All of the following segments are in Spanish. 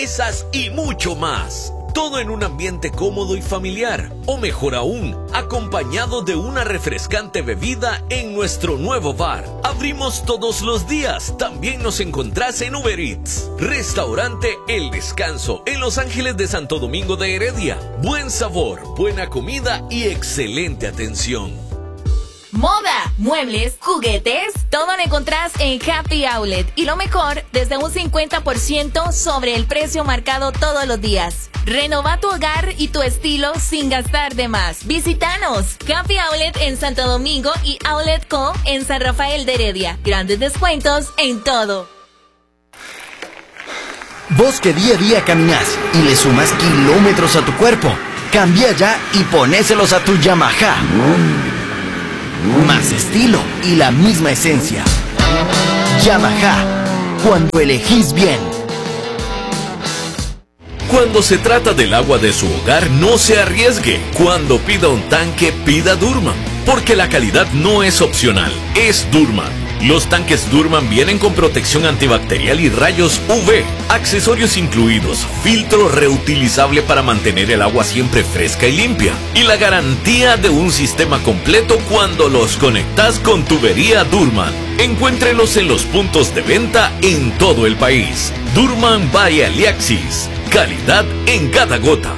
esas y mucho más. Todo en un ambiente cómodo y familiar, o mejor aún, acompañado de una refrescante bebida en nuestro nuevo bar. Abrimos todos los días, también nos encontrás en Uber Eats. Restaurante El Descanso, en Los Ángeles de Santo Domingo de Heredia. Buen sabor, buena comida y excelente atención. Moda, muebles, juguetes, todo lo encontrás en Happy Outlet. Y lo mejor, desde un 50% sobre el precio marcado todos los días. Renova tu hogar y tu estilo sin gastar de más. Visítanos. Happy Outlet en Santo Domingo y Outlet Co. en San Rafael de Heredia. Grandes descuentos en todo. Vos que día a día caminás y le sumas kilómetros a tu cuerpo, cambia ya y ponéselos a tu Yamaha. Más estilo y la misma esencia. Yamaha, cuando elegís bien. Cuando se trata del agua de su hogar, no se arriesgue. Cuando pida un tanque, pida Durman. Porque la calidad no es opcional, es Durman. Los tanques Durman vienen con protección antibacterial y rayos UV, accesorios incluidos, filtro reutilizable para mantener el agua siempre fresca y limpia, y la garantía de un sistema completo cuando los conectas con tubería Durman. Encuéntrelos en los puntos de venta en todo el país. Durman by Aliaxis, calidad en cada gota.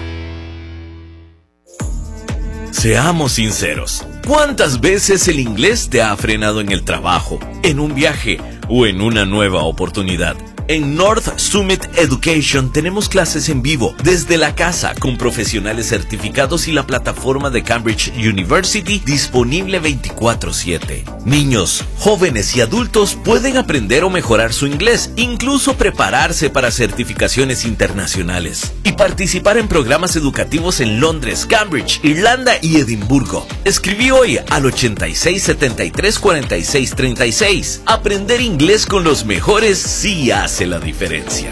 Seamos sinceros, ¿cuántas veces el inglés te ha frenado en el trabajo, en un viaje o en una nueva oportunidad? En North Summit Education tenemos clases en vivo desde la casa con profesionales certificados y la plataforma de Cambridge University disponible 24/7. Niños, jóvenes y adultos pueden aprender o mejorar su inglés, incluso prepararse para certificaciones internacionales y participar en programas educativos en Londres, Cambridge, Irlanda y Edimburgo. Escribí hoy al 86 73 46 36. Aprender inglés con los mejores sí hace la diferencia.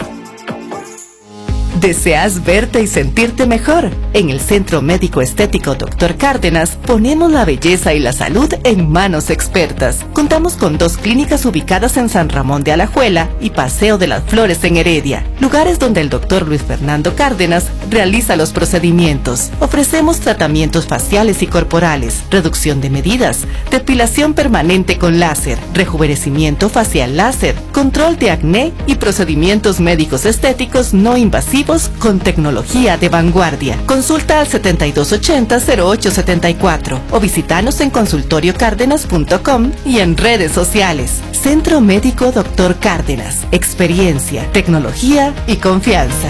¿Deseas verte y sentirte mejor? En el Centro Médico Estético Dr. Cárdenas ponemos la belleza y la salud en manos expertas. Contamos con 2 clínicas ubicadas en San Ramón de Alajuela y Paseo de las Flores en Heredia, lugares donde el Dr. Luis Fernando Cárdenas realiza los procedimientos. Ofrecemos tratamientos faciales y corporales, reducción de medidas, depilación permanente con láser, rejuvenecimiento facial láser, control de acné y procedimientos médicos estéticos no invasivos con tecnología de vanguardia. Consulta al 7280-0874 o visítanos en consultoriocárdenas.com y en redes sociales. Centro Médico Dr. Cárdenas. Experiencia, tecnología y confianza.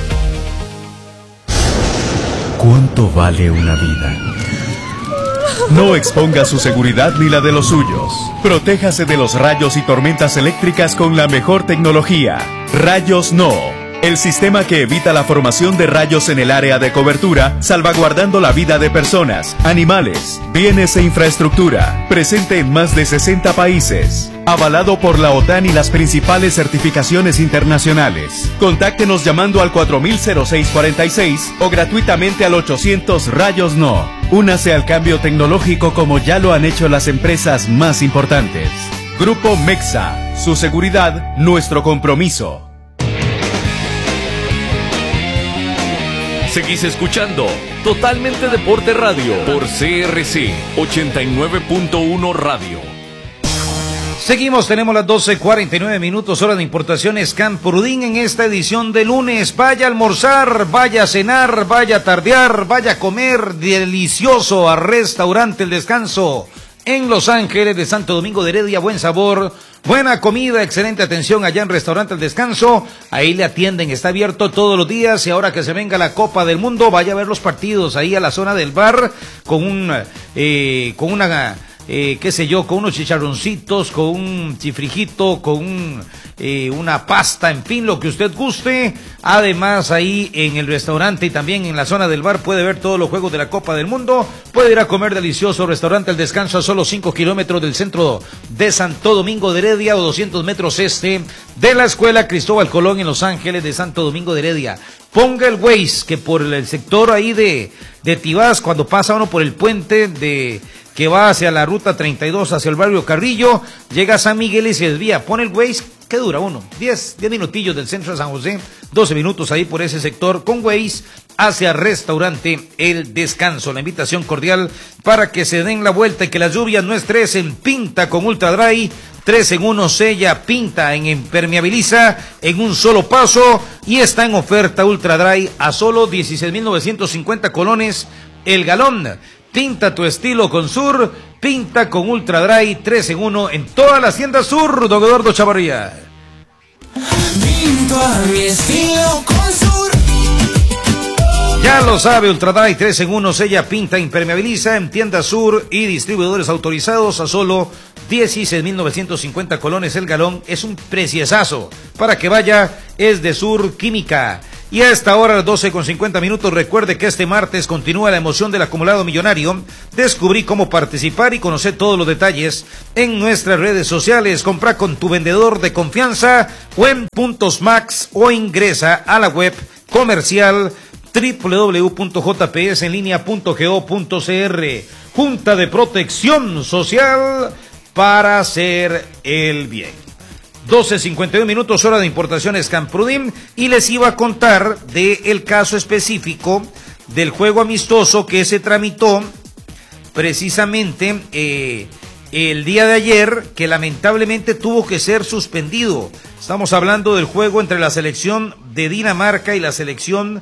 ¿Cuánto vale una vida? No exponga su seguridad ni la de los suyos. Protéjase de los rayos y tormentas eléctricas con la mejor tecnología. Rayos No. El sistema que evita la formación de rayos en el área de cobertura, salvaguardando la vida de personas, animales, bienes e infraestructura. Presente en más de 60 países. Avalado por la OTAN y las principales certificaciones internacionales. Contáctenos llamando al 400646 o gratuitamente al 800 Rayos No. Únase al cambio tecnológico como ya lo han hecho las empresas más importantes. Grupo Mexa. Su seguridad, nuestro compromiso. Seguís escuchando Totalmente Deporte Radio por CRC 89.1 Radio. Seguimos, tenemos las 12:49, hora de importaciones Campurudín en esta edición de lunes. Vaya a almorzar, vaya a cenar, vaya a tardear, vaya a comer delicioso a Restaurante El Descanso en Los Ángeles de Santo Domingo de Heredia. Buen sabor, buena comida, excelente atención allá en Restaurante El Descanso. Ahí le atienden, está abierto todos los días y ahora que se venga la Copa del Mundo, vaya a ver los partidos ahí a la zona del bar con una con unos chicharroncitos, con un chifrijito, con una pasta, en fin, lo que usted guste. Además, ahí en el restaurante y también en la zona del bar puede ver todos los juegos de la Copa del Mundo. Puede ir a comer delicioso. Restaurante El Descanso a solo 5 kilómetros del centro de Santo Domingo de Heredia o 200 metros este de la Escuela Cristóbal Colón en Los Ángeles de Santo Domingo de Heredia. Ponga el Waze, que por el sector ahí de Tibás, cuando pasa uno por el puente que va hacia la ruta 32, hacia el barrio Carrillo, llega a San Miguel y se desvía. Pone el Waze ¿qué dura uno? 10 minutillos del centro de San José, 12 minutos ahí por ese sector con Waze hacia Restaurante El Descanso. La invitación cordial para que se den la vuelta y que las lluvias no estresen. Pinta con Ultra Dry, 3 en 1, sella, pinta en impermeabiliza en un solo paso y está en oferta Ultra Dry a solo 16,950 colones el galón. Pinta tu estilo con Sur, pinta con Ultra Dry, 3 en 1 en todas las tiendas Sur, don Eduardo Chavarría. Pinto a mi estilo con Sur. Ya lo sabe, Ultra Dry 3 en 1, sella, pinta, impermeabiliza en tiendas Sur y distribuidores autorizados a solo 16,950 colones el galón. Es un preciosazo. Para que vaya, es de Sur Química. Y a esta hora, 12:50, recuerde que este martes continúa la emoción del acumulado millonario. Descubrí cómo participar y conocer todos los detalles en nuestras redes sociales. Compra con tu vendedor de confianza o en Puntos Max o ingresa a la web comercial www.jpsenlinea.go.cr. Junta de Protección Social para hacer el bien. 12:51, hora de importaciones Camprudim, y les iba a contar del caso específico del juego amistoso que se tramitó precisamente el día de ayer, que lamentablemente tuvo que ser suspendido. Estamos hablando del juego entre la selección de Dinamarca y la selección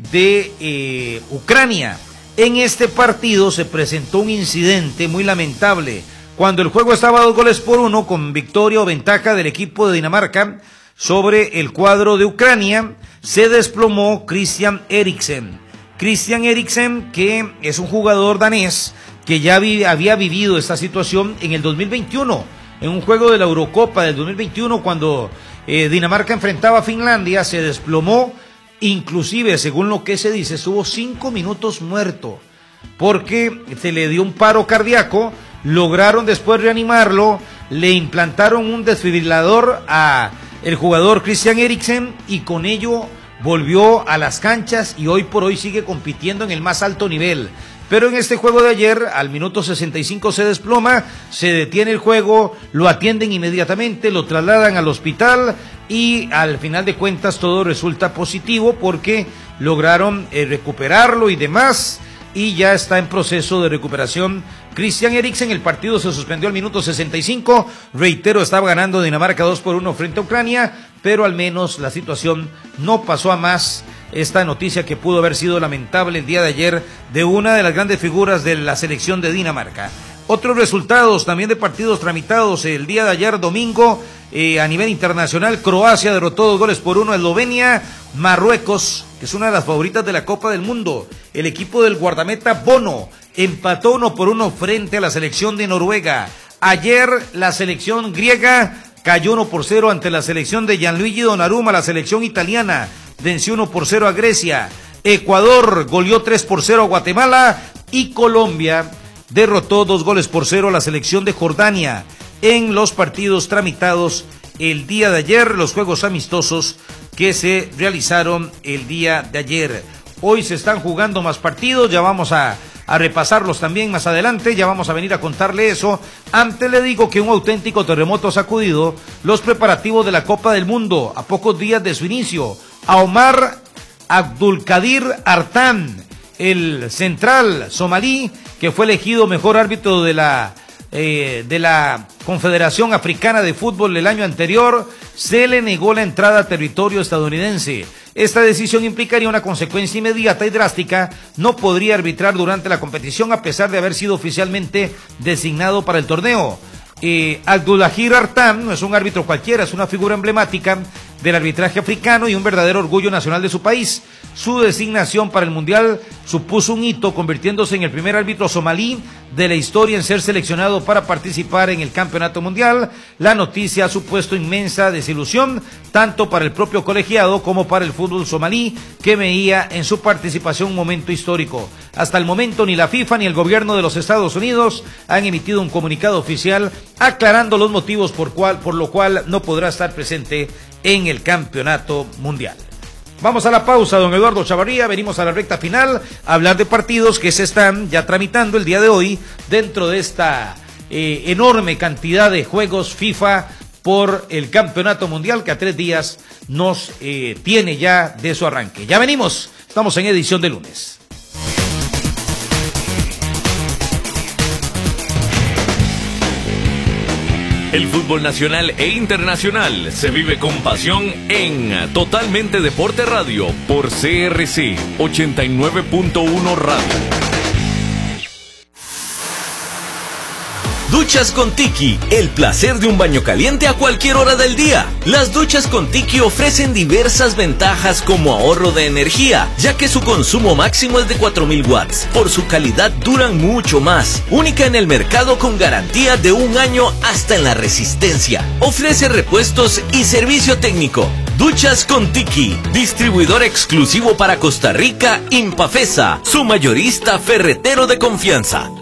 de Ucrania. En este partido se presentó un incidente muy lamentable. Cuando el juego estaba 2-1 con victoria o ventaja del equipo de Dinamarca sobre el cuadro de Ucrania, se desplomó Christian Eriksen. Christian Eriksen, que es un jugador danés que ya había vivido esta situación en el 2021, en un juego de la Eurocopa del 2021, cuando Dinamarca enfrentaba a Finlandia, se desplomó, inclusive según lo que se dice, estuvo 5 minutos muerto, porque se le dio un paro cardíaco. Lograron después reanimarlo, le implantaron un desfibrilador a el jugador Christian Eriksen y con ello volvió a las canchas y hoy por hoy sigue compitiendo en el más alto nivel. Pero en este juego de ayer, al minuto 65 se desploma, se detiene el juego, lo atienden inmediatamente, lo trasladan al hospital y al final de cuentas todo resulta positivo porque lograron recuperarlo y demás. Y ya está en proceso de recuperación Christian Eriksen. El partido se suspendió al minuto 65. Reitero, estaba ganando Dinamarca 2-1 frente a Ucrania, pero al menos la situación no pasó a más. Esta noticia que pudo haber sido lamentable el día de ayer de una de las grandes figuras de la selección de Dinamarca. Otros resultados también de partidos tramitados el día de ayer domingo a nivel internacional. Croacia derrotó 2-1 a Eslovenia. Marruecos, que es una de las favoritas de la Copa del Mundo, el equipo del guardameta Bono empató 1-1 frente a la selección de Noruega. Ayer la selección griega cayó 1-0 ante la selección de Gianluigi Donnarumma. La selección italiana venció 1-0 a Grecia. Ecuador goleó 3-0 a Guatemala y Colombia derrotó 2-0 a la selección de Jordania. En los partidos tramitados el día de ayer, los juegos amistosos que se realizaron el día de ayer. Hoy se están jugando más partidos, ya vamos a repasarlos también más adelante, ya vamos a venir a contarle eso. Antes le digo que un auténtico terremoto ha sacudido los preparativos de la Copa del Mundo a pocos días de su inicio. A Omar Abdulkadir Artan, el central somalí, que fue elegido mejor árbitro de la Confederación Africana de Fútbol el año anterior, se le negó la entrada a territorio estadounidense. Esta decisión implicaría una consecuencia inmediata y drástica. No podría arbitrar durante la competición a pesar de haber sido oficialmente designado para el torneo. Abdulkadir Artan no es un árbitro cualquiera, es una figura emblemática del arbitraje africano y un verdadero orgullo nacional de su país. Su designación para el Mundial supuso un hito, convirtiéndose en el primer árbitro somalí de la historia en ser seleccionado para participar en el Campeonato Mundial. La noticia ha supuesto inmensa desilusión, tanto para el propio colegiado como para el fútbol somalí, que veía en su participación un momento histórico. Hasta el momento ni la FIFA ni el gobierno de los Estados Unidos han emitido un comunicado oficial aclarando los motivos por lo cual no podrá estar presente en el Campeonato Mundial. Vamos a la pausa, don Eduardo Chavarría, venimos a la recta final a hablar de partidos que se están ya tramitando el día de hoy dentro de esta enorme cantidad de juegos FIFA por el Campeonato Mundial que a 3 días nos tiene ya de su arranque. Ya venimos, estamos en edición de lunes. El fútbol nacional e internacional se vive con pasión en Totalmente Deporte Radio por CRC 89.1 Radio. Duchas con Tiki, el placer de un baño caliente a cualquier hora del día. Las duchas con Tiki ofrecen diversas ventajas como ahorro de energía, ya que su consumo máximo es de 4000 watts. Por su calidad duran mucho más. Única en el mercado con garantía de 1 año hasta en la resistencia. Ofrece repuestos y servicio técnico. Duchas con Tiki, distribuidor exclusivo para Costa Rica, Impafesa, su mayorista ferretero de confianza.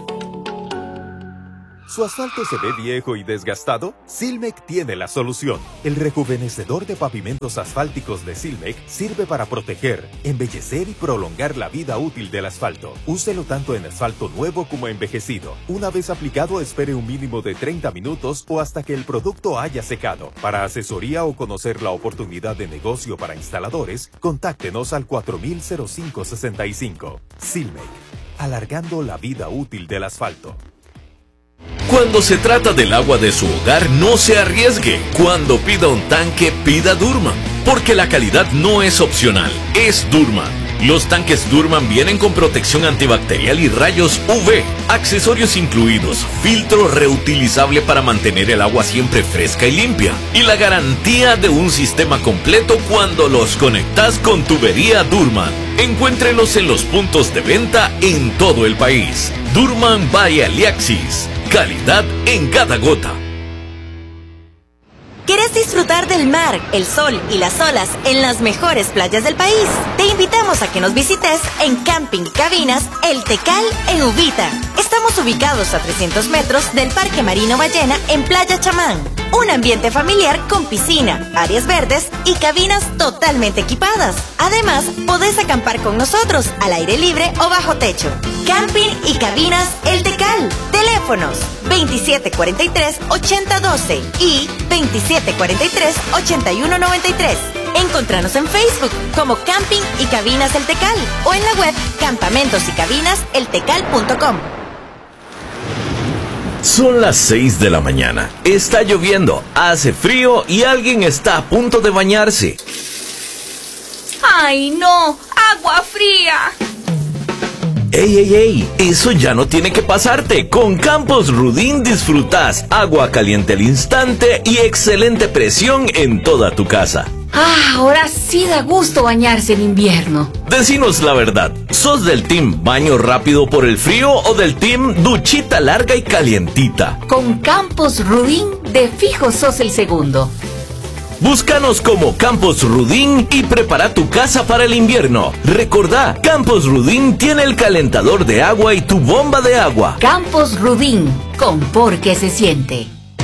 ¿Su asfalto se ve viejo y desgastado? Silmec tiene la solución. El rejuvenecedor de pavimentos asfálticos de Silmec sirve para proteger, embellecer y prolongar la vida útil del asfalto. Úselo tanto en asfalto nuevo como envejecido. Una vez aplicado, espere un mínimo de 30 minutos o hasta que el producto haya secado. Para asesoría o conocer la oportunidad de negocio para instaladores, contáctenos al 4000-0565. Silmec, alargando la vida útil del asfalto. Cuando se trata del agua de su hogar, no se arriesgue. Cuando pida un tanque, pida Durman, porque la calidad no es opcional, es Durman. Los tanques Durman vienen con protección antibacterial y rayos UV, accesorios incluidos, filtro reutilizable para mantener el agua siempre fresca y limpia, y la garantía de un sistema completo cuando los conectas con tubería Durman. Encuéntrelos en los puntos de venta en todo el país. Durman by Aliaxis. Calidad en cada gota. ¿Quieres disfrutar del mar, el sol y las olas en las mejores playas del país? Te invitamos a que nos visites en Camping y Cabinas El Tecal en Uvita. Estamos ubicados a 300 metros del Parque Marino Ballena en Playa Chamán. Un ambiente familiar con piscina, áreas verdes y cabinas totalmente equipadas. Además, podés acampar con nosotros al aire libre o bajo techo. Camping y Cabinas El Tecal. Teléfonos 2743-8012 y 2743-8193. Encontranos en Facebook como Camping y Cabinas El Tecal o en la web campamentosycabinaseltecal.com. Son las 6 de la mañana. Está lloviendo, hace frío y alguien está a punto de bañarse. ¡Ay, no! ¡Agua fría! ¡Ey, ey, ey! Eso ya no tiene que pasarte. Con Campos Rudín disfrutas agua caliente al instante y excelente presión en toda tu casa. Ah, ahora sí da gusto bañarse en invierno. Decinos la verdad, ¿sos del team baño rápido por el frío o del team duchita larga y calientita? Con Campos Rudín, de fijo sos el segundo. Búscanos como Campos Rudín y prepara tu casa para el invierno. Recordá, Campos Rudín tiene el calentador de agua y tu bomba de agua. Campos Rudín, con por qué se siente.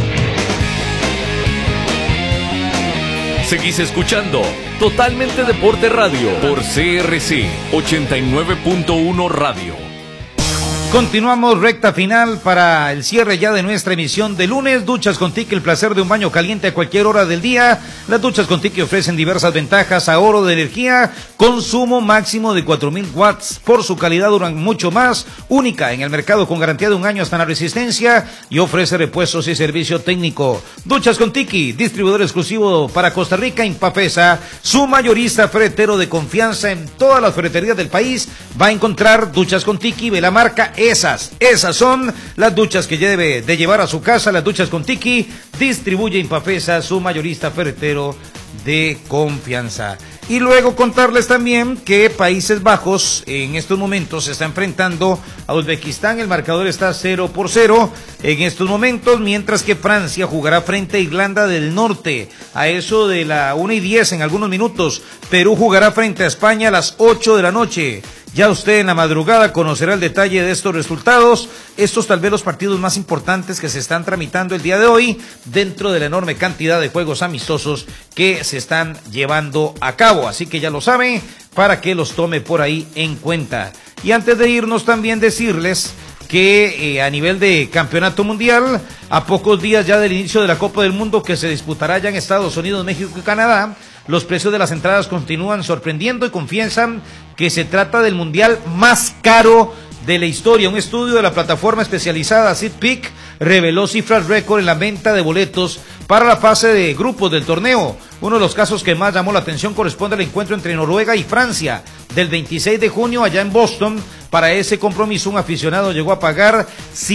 Seguís escuchando Totalmente Deporte Radio por CRC 89.1 Radio. Continuamos recta final para el cierre ya de nuestra emisión de lunes. Duchas con Tiki, el placer de un baño caliente a cualquier hora del día. Las duchas con Tiki ofrecen diversas ventajas: ahorro de energía, consumo máximo de 4000 watts. Por su calidad duran mucho más, única en el mercado con garantía de 1 año hasta la resistencia, y ofrece repuestos y servicio técnico. Duchas con Tiki, distribuidor exclusivo para Costa Rica, Impafesa, su mayorista ferretero de confianza. En todas las ferreterías del país va a encontrar Duchas con Tiki. Ve la marca. Esas son las duchas que debe de llevar a su casa. Las duchas con Tiki, distribuye Impafesa, su mayorista ferretero de confianza. Y luego contarles también que Países Bajos en estos momentos se está enfrentando a Uzbekistán. El marcador está 0-0 en estos momentos, mientras que Francia jugará frente a Irlanda del Norte a eso de la 1:10 en algunos minutos. Perú jugará frente a España a las 8 de la noche. Ya usted en la madrugada conocerá el detalle de estos resultados. Estos tal vez los partidos más importantes que se están tramitando el día de hoy dentro de la enorme cantidad de juegos amistosos que se están llevando a cabo. Así que ya lo sabe, para que los tome por ahí en cuenta. Y antes de irnos también decirles que a nivel de campeonato mundial, a pocos días ya del inicio de la Copa del Mundo que se disputará ya en Estados Unidos, México y Canadá, los precios de las entradas continúan sorprendiendo y confiesan que se trata del mundial más caro de la historia. Un estudio de la plataforma especializada SeatPick reveló cifras récord en la venta de boletos para la fase de grupos del torneo. Uno de los casos que más llamó la atención corresponde al encuentro entre Noruega y Francia del 26 de junio allá en Boston. Para ese compromiso un aficionado llegó a pagar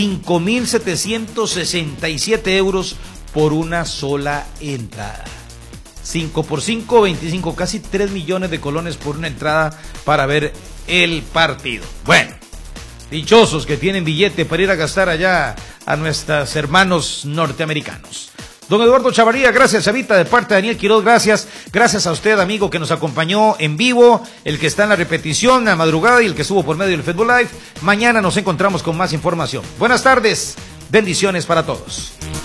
5.767 euros por una sola entrada. 5 por 5, 25, casi 3 millones de colones por una entrada para ver el partido. Bueno, dichosos que tienen billete para ir a gastar allá a nuestros hermanos norteamericanos. Don Eduardo Chavarría, gracias, Chavita, de parte de Daniel Quiroz, gracias. Gracias a usted, amigo, que nos acompañó en vivo, el que está en la repetición, a madrugada, y el que estuvo por medio del Facebook Live. Mañana nos encontramos con más información. Buenas tardes, bendiciones para todos.